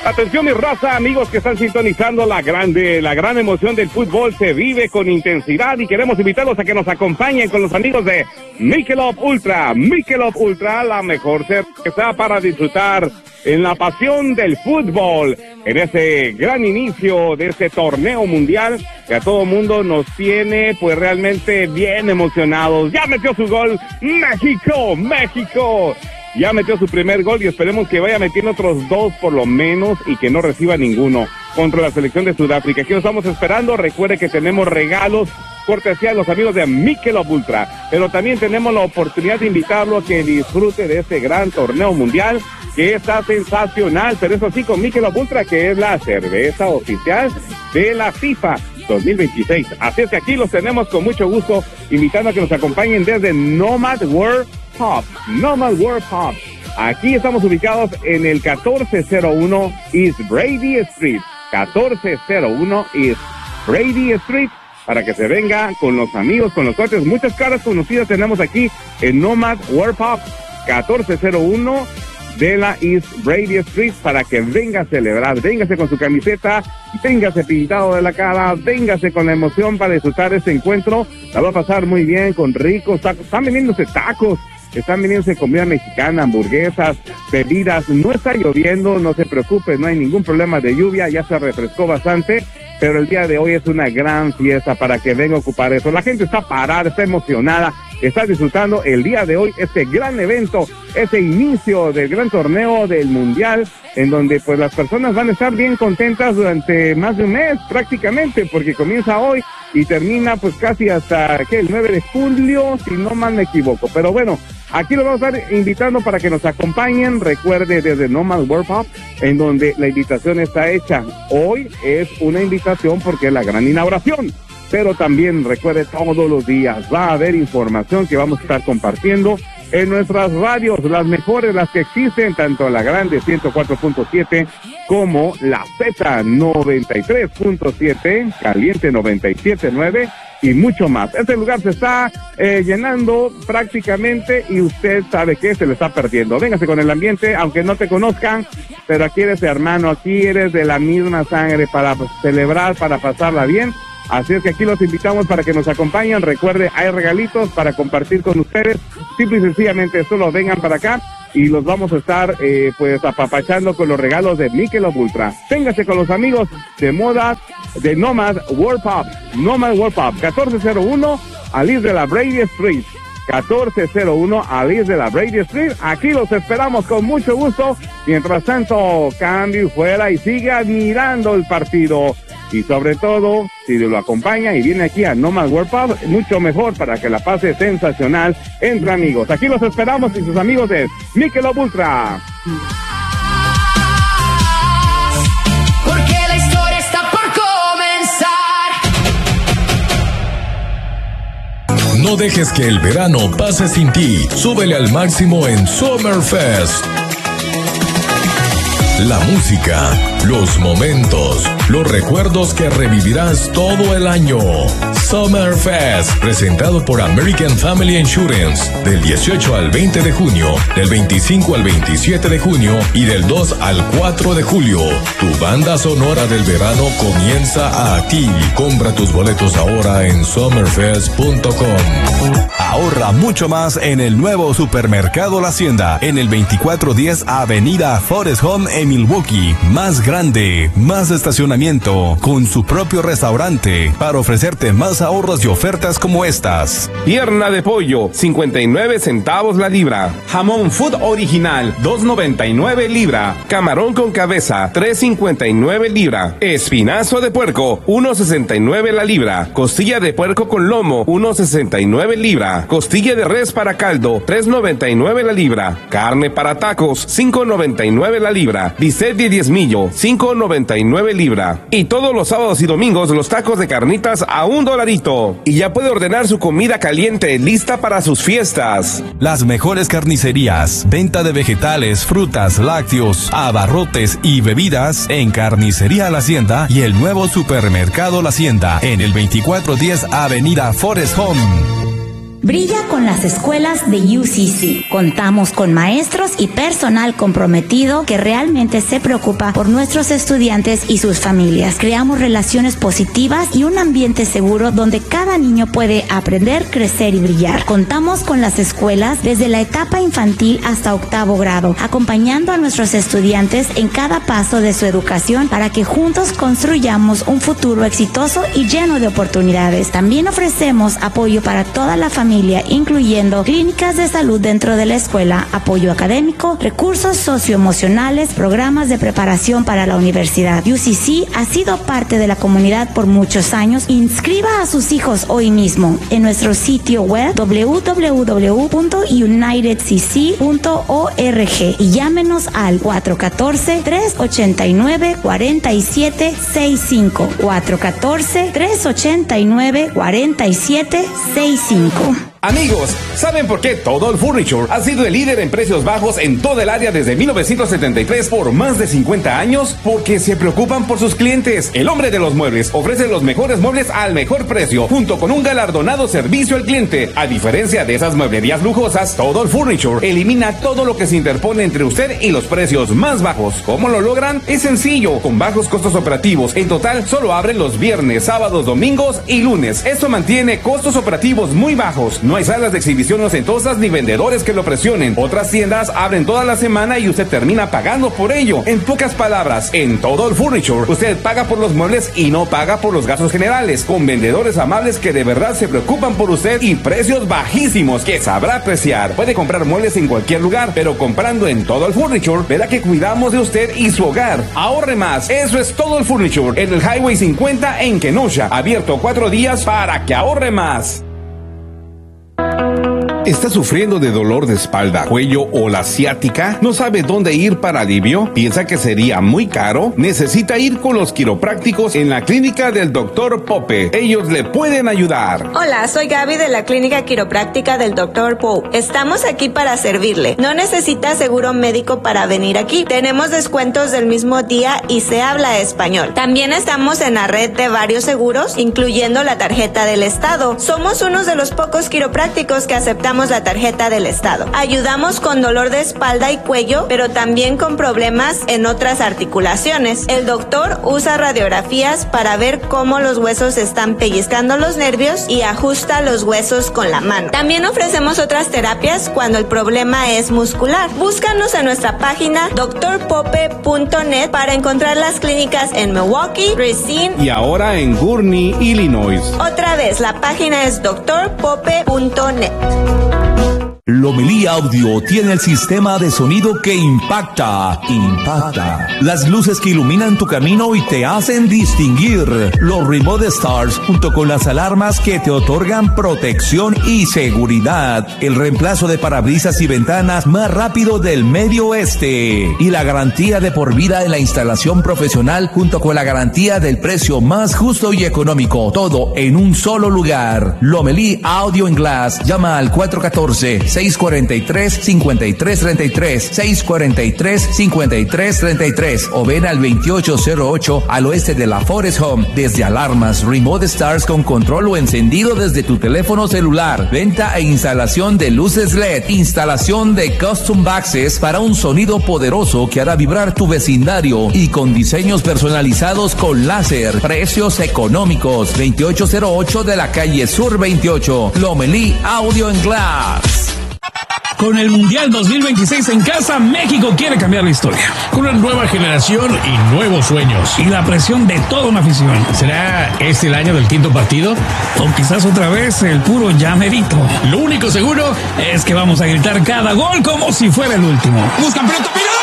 Atención mi raza, amigos que están sintonizando la gran emoción del fútbol se vive con intensidad y queremos invitarlos a que nos acompañen con los amigos de Michelob Ultra. Michelob Ultra, la mejor cerveza para disfrutar en la pasión del fútbol, en ese gran inicio de este torneo mundial que a todo mundo nos tiene pues realmente bien emocionados. Ya metió su gol México. Ya metió su primer gol y esperemos que vaya metiendo otros 2 por lo menos y que no reciba ninguno contra la selección de Sudáfrica. Aquí lo estamos esperando. Recuerde que tenemos regalos cortesía de los amigos de Michelob Ultra, pero también tenemos la oportunidad de invitarlo a que disfrute de este gran torneo mundial que está sensacional, pero eso sí con Michelob Ultra, que es la cerveza oficial de la FIFA 2026. Así es que aquí los tenemos con mucho gusto, invitando a que nos acompañen desde Nomad World Pub. Nomad World Pub. Aquí estamos ubicados en el 1401 East Brady Street. 1401 East Brady Street. Para que se venga con los amigos, con los cuates. Muchas caras conocidas tenemos aquí en Nomad World Pub. 1401 de la East Brady Street, para que venga a celebrar, véngase con su camiseta, véngase pintado de la cara, véngase con la emoción para disfrutar este encuentro. La va a pasar muy bien con ricos tacos, están vendiéndose tacos, están vendiéndose comida mexicana, hamburguesas, bebidas. No está lloviendo, no se preocupe, no hay ningún problema de lluvia, ya se refrescó bastante, pero el día de hoy es una gran fiesta para que venga a ocupar eso. La gente está parada, está emocionada, está disfrutando el día de hoy este gran evento, ese inicio del gran torneo del mundial, en donde pues las personas van a estar bien contentas durante más de un mes prácticamente, porque comienza hoy y termina pues casi hasta el 9 de julio, si no mal me equivoco. Pero bueno, aquí lo vamos a estar invitando para que nos acompañen. Recuerde, desde Nomad World Pub, en donde la invitación está hecha. Hoy es una invitación porque es la gran inauguración, pero también recuerde, todos los días va a haber información que vamos a estar compartiendo en nuestras radios, las mejores, las que existen, tanto la grande 104.7 como la Z 93.7, caliente 97.9 y mucho más. Este lugar se está llenando prácticamente y usted sabe que se le está perdiendo. Véngase con el ambiente, aunque no te conozcan, pero aquí eres hermano, aquí eres de la misma sangre para celebrar, para pasarla bien. Así es que aquí los invitamos para que nos acompañen. Recuerde, hay regalitos para compartir con ustedes. Simple y sencillamente solo vengan para acá y los vamos a estar pues apapachando con los regalos de Michelob Ultra. Téngase con los amigos de moda de Nomad World Pub. Nomad World Pub, 1401 al East de la Brady Street. 1401 al East de la Brady Street. Aquí los esperamos con mucho gusto. Mientras tanto, cambie fuera y siga admirando el partido. Y sobre todo, si lo acompaña y viene aquí a Nomad World Pub, mucho mejor para que la pase sensacional entre amigos. Aquí los esperamos y sus amigos de Michelob Ultra. Porque la historia está por comenzar. No dejes que el verano pase sin ti. Súbele al máximo en Summerfest. La música, los momentos, los recuerdos que revivirás todo el año. Summerfest, presentado por American Family Insurance, del 18 al 20 de junio, del 25 al 27 de junio y del 2 al 4 de julio. Tu banda sonora del verano comienza aquí. Compra tus boletos ahora en summerfest.com. Ahorra mucho más en el nuevo supermercado La Hacienda, en el 2410 Avenida Forest Home en Milwaukee. Más grande, más estacionamiento, con su propio restaurante, para ofrecerte más ahorros y ofertas como estas. Pierna de pollo, 59 centavos la libra. Jamón Food original, 2.99 libra. Camarón con cabeza, 3.59 libra. Espinazo de puerco, 1.69 la libra. Costilla de puerco con lomo, 1.69 libra. Costilla de res para caldo, 3.99 la libra. Carne para tacos, 5.99 la libra. Bistec de diezmillo, 5.99 libra. Y todos los sábados y domingos los tacos de carnitas a $1. Y ya puede ordenar su comida caliente lista para sus fiestas. Las mejores carnicerías, venta de vegetales, frutas, lácteos, abarrotes y bebidas en Carnicería La Hacienda y el nuevo supermercado La Hacienda en el 2410 Avenida Forest Home. Brilla con las escuelas de UCC. Contamos con maestros y personal comprometido que realmente se preocupa por nuestros estudiantes y sus familias. Creamos relaciones positivas y un ambiente seguro donde cada niño puede aprender, crecer y brillar. Contamos con las escuelas desde la etapa infantil hasta 8º grado, acompañando a nuestros estudiantes en cada paso de su educación para que juntos construyamos un futuro exitoso y lleno de oportunidades. También ofrecemos apoyo para toda la familia, incluyendo clínicas de salud dentro de la escuela, apoyo académico, recursos socioemocionales, programas de preparación para la universidad. UCC ha sido parte de la comunidad por muchos años. Inscriba a sus hijos hoy mismo en nuestro sitio web www.unitedcc.org y llámenos al 414-389-4765. 414-389-4765. Amigos, ¿saben por qué Total Furniture ha sido el líder en precios bajos en toda el área desde 1973 por más de 50 años? Porque se preocupan por sus clientes. El hombre de los muebles ofrece los mejores muebles al mejor precio, junto con un galardonado servicio al cliente. A diferencia de esas mueblerías lujosas, Total Furniture elimina todo lo que se interpone entre usted y los precios más bajos. ¿Cómo lo logran? Es sencillo, con bajos costos operativos. En total, solo abren los viernes, sábados, domingos y lunes. Esto mantiene costos operativos muy bajos. No hay salas de exhibición ostentosas ni vendedores que lo presionen. Otras tiendas abren toda la semana y usted termina pagando por ello. En pocas palabras, en Total Furniture, usted paga por los muebles y no paga por los gastos generales. Con vendedores amables que de verdad se preocupan por usted y precios bajísimos que sabrá apreciar. Puede comprar muebles en cualquier lugar, pero comprando en Total Furniture, verá que cuidamos de usted y su hogar. Ahorre más. Eso es Total Furniture en el Highway 50 en Kenosha. Abierto 4 días para que ahorre más. ¿Está sufriendo de dolor de espalda, cuello o la ciática? ¿No sabe dónde ir para alivio? ¿Piensa que sería muy caro? Necesita ir con los quiroprácticos en la clínica del Dr. Pope. Ellos le pueden ayudar. Hola, soy Gaby de la clínica quiropráctica del Dr. Pope. Estamos aquí para servirle. No necesita seguro médico para venir aquí. Tenemos descuentos del mismo día y se habla español. También estamos en la red de varios seguros, incluyendo la tarjeta del Estado. Somos unos de los pocos quiroprácticos que aceptamos la tarjeta del Estado. Ayudamos con dolor de espalda y cuello, pero también con problemas en otras articulaciones. El doctor usa radiografías para ver cómo los huesos están pellizcando los nervios y ajusta los huesos con la mano. También ofrecemos otras terapias cuando el problema es muscular. Búscanos en nuestra página drpope.net para encontrar las clínicas en Milwaukee, Racine y ahora en Gurnee, Illinois. Otra vez, la página es drpope.net. Lomelí Audio tiene el sistema de sonido que impacta. Las luces que iluminan tu camino y te hacen distinguir. Los Remote Stars junto con las alarmas que te otorgan protección y seguridad. El reemplazo de parabrisas y ventanas más rápido del Medio Oeste. Y la garantía de por vida en la instalación profesional junto con la garantía del precio más justo y económico. Todo en un solo lugar. Lomelí Audio and Glass. Llama al 414-643-5333, 643-5333 o ven al 2808 al oeste de la Forest Home. Desde alarmas, Remote Stars con control o encendido desde tu teléfono celular, venta e instalación de luces LED, instalación de Custom Boxes para un sonido poderoso que hará vibrar tu vecindario y con diseños personalizados con láser, precios económicos. 2808 de la calle Sur 28, Lomelí Audio and Glass. Con el Mundial 2026 en casa, México quiere cambiar la historia. Con una nueva generación y nuevos sueños. Y la presión de toda una afición. ¿Será este el año del quinto partido? O quizás otra vez el puro llamerito. Lo único seguro es que vamos a gritar cada gol como si fuera el último. ¡Buscan pelota,